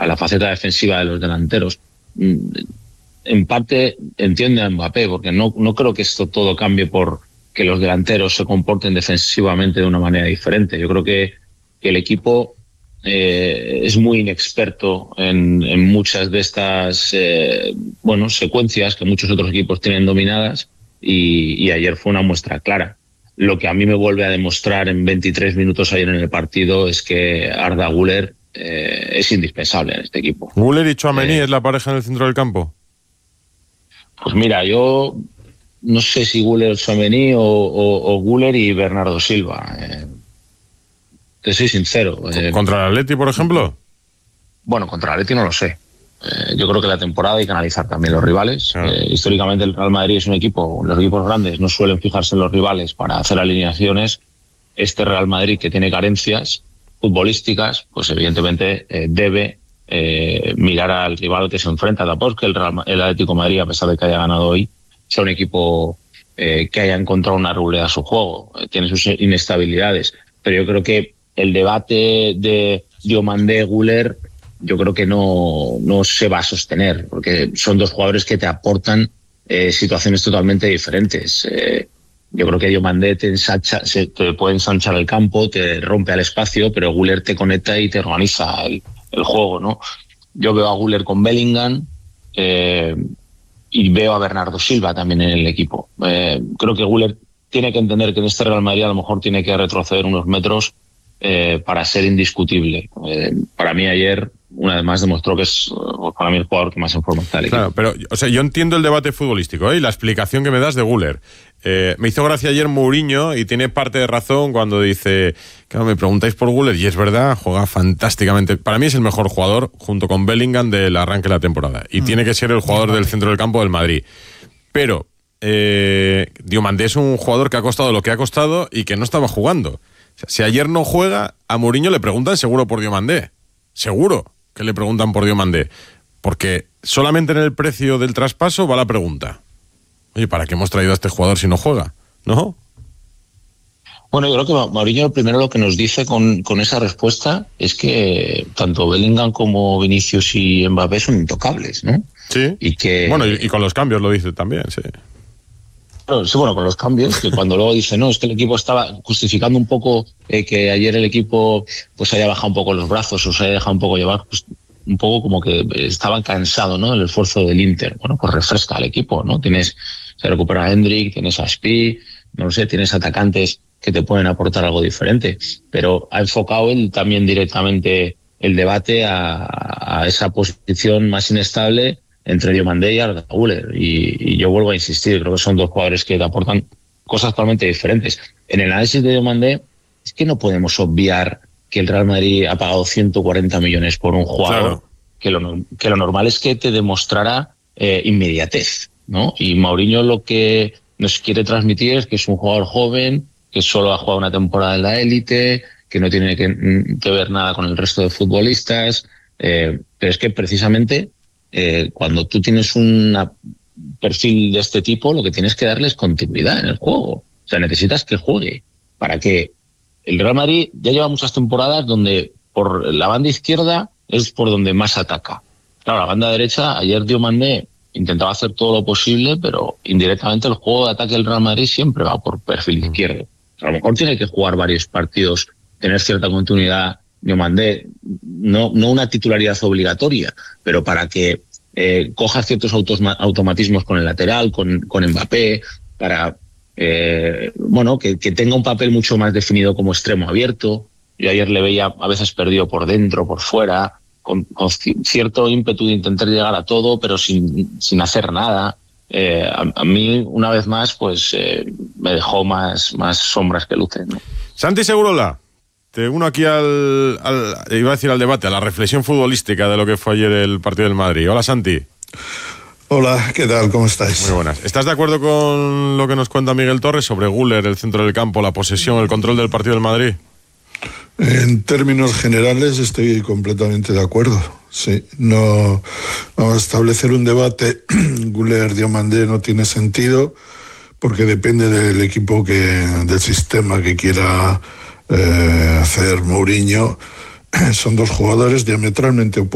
la faceta defensiva de los delanteros. En parte entiende a Mbappé, porque no creo que esto todo cambie por que los delanteros se comporten defensivamente de una manera diferente. Yo creo que el equipo es muy inexperto en muchas de estas secuencias que muchos otros equipos tienen dominadas, y ayer fue una muestra clara. Lo que a mí me vuelve a demostrar en 23 minutos ayer en el partido es que Arda Güler es indispensable en este equipo. ¿Güler y Tchouaméni es la pareja en el centro del campo? Pues mira, yo no sé si Güler, Tchouaméni o Güler y Bernardo Silva. Te soy sincero. ¿Contra el Atleti, por ejemplo? Bueno, contra el Atleti no lo sé. Yo creo que la temporada hay que analizar también los rivales. Históricamente el Real Madrid es un equipo, los equipos grandes no suelen fijarse en los rivales para hacer alineaciones. Este Real Madrid, que tiene carencias futbolísticas, pues evidentemente debe mirar al rival que se enfrenta. Tampoco es que el Atlético de Madrid, a pesar de que haya ganado hoy, sea un equipo que haya encontrado una regularidad a su juego. Tiene sus inestabilidades. Pero yo creo que el debate de Diomandé, Güler, yo creo que no se va a sostener, porque son dos jugadores que te aportan situaciones totalmente diferentes. Yo creo que Diomandé te puede ensanchar el campo, te rompe al espacio, pero Güler te conecta y te organiza el juego, ¿no? Yo veo a Güler con Bellingham y veo a Bernardo Silva también en el equipo. Creo que Güler tiene que entender que en este Real Madrid a lo mejor tiene que retroceder unos metros para ser indiscutible. Para mí ayer, una vez más, demostró que es para mí el jugador que más en forma está el equipo. Claro, pero yo entiendo el debate futbolístico y la explicación que me das de Güler. Me hizo gracia ayer Mourinho, y tiene parte de razón cuando dice, claro, me preguntáis por Güler, y es verdad, juega fantásticamente. Para mí es el mejor jugador, junto con Bellingham, del arranque de la temporada. Y tiene que ser el jugador del centro del campo del Madrid. Pero Diomandé es un jugador que ha costado lo que ha costado y que no estaba jugando. O sea, si ayer no juega, a Mourinho le preguntan seguro por Diomandé. Seguro que le preguntan por Diomandé. Porque solamente en el precio del traspaso va la pregunta. Oye, ¿para qué hemos traído a este jugador si no juega? ¿No? Bueno, yo creo que Mourinho primero lo que nos dice con esa respuesta es que tanto Bellingham como Vinicius y Mbappé son intocables, ¿no? Sí. Y con los cambios lo dice también, sí. Sí, bueno, con los cambios, que cuando luego dice, no, es que el equipo estaba justificando un poco que ayer el equipo pues haya bajado un poco los brazos o se haya dejado un poco llevar, pues un poco como que estaban cansados, ¿no?, del esfuerzo del Inter. Bueno, pues refresca al equipo, ¿no? Se recupera a Hendrik, tienes a Spi, no lo sé, tienes atacantes que te pueden aportar algo diferente, pero ha enfocado él también directamente el debate a esa posición más inestable entre Diomandé y Arda Güler, y yo vuelvo a insistir, creo que son dos jugadores que te aportan cosas totalmente diferentes. En el análisis de Diomandé es que no podemos obviar que el Real Madrid ha pagado 140 millones por un jugador, claro, que lo normal es que te demostrara inmediatez, ¿no? Y Mourinho lo que nos quiere transmitir es que es un jugador joven, que solo ha jugado una temporada en la élite, que no tiene que ver nada con el resto de futbolistas, pero es que precisamente cuando tú tienes un perfil de este tipo, lo que tienes que darle es continuidad en el juego. O sea, necesitas que juegue, para que el Real Madrid ya lleva muchas temporadas donde por la banda izquierda es por donde más ataca. Claro, la banda derecha, ayer Diomandé intentaba hacer todo lo posible, pero indirectamente el juego de ataque del Real Madrid siempre va por perfil izquierdo. A lo mejor tiene que jugar varios partidos, tener cierta continuidad Diomandé, no una titularidad obligatoria, pero para que coja ciertos automatismos con el lateral, con Mbappé, para que tenga un papel mucho más definido como extremo abierto. Yo ayer le veía a veces perdido por dentro, por fuera, con cierto ímpetu de intentar llegar a todo, pero sin hacer nada. A mí, una vez más, pues me dejó más sombras que luces, ¿no? Santi Segurola, te uno aquí al debate, a la reflexión futbolística de lo que fue ayer el partido del Madrid. Hola, Santi. Hola, ¿qué tal? ¿Cómo estáis? Muy buenas. ¿Estás de acuerdo con lo que nos cuenta Miguel Torres sobre Güler, el centro del campo, la posesión, el control del partido del Madrid? En términos generales estoy completamente de acuerdo. Sí, no vamos a establecer un debate Güler-Diomandé no tiene sentido, porque depende del equipo del sistema que quiera hacer Mourinho. Son dos jugadores diametralmente opuestos.